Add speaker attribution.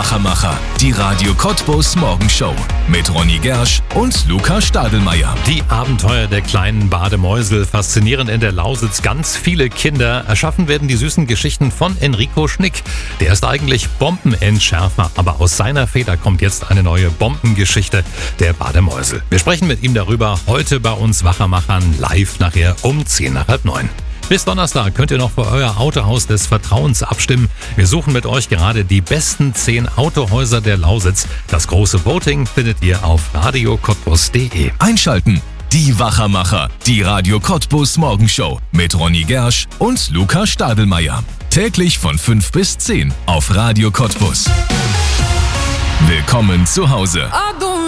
Speaker 1: Wachermacher, die Radio Cottbus Morgenshow mit Ronny Gersch und Luca Stadelmeier.
Speaker 2: Die Abenteuer der kleinen Bademäusel faszinieren in der Lausitz ganz viele Kinder. Erschaffen werden die süßen Geschichten von Enrico Schnick. Der ist eigentlich Bombenentschärfer, aber aus seiner Feder kommt jetzt eine neue Bombengeschichte der Bademäusel. Wir sprechen mit ihm darüber heute bei uns Wachermachern live nachher um 8:50. Bis Donnerstag könnt ihr noch für euer Autohaus des Vertrauens abstimmen. Wir suchen mit euch gerade die besten 10 Autohäuser der Lausitz. Das große Voting findet ihr auf radiocottbus.de.
Speaker 1: Einschalten! Die Wachermacher, die Radio Cottbus Morgenshow mit Ronny Gersch und Luca Stadelmeier. Täglich von 5 bis 10 auf Radio Cottbus. Willkommen zu Hause.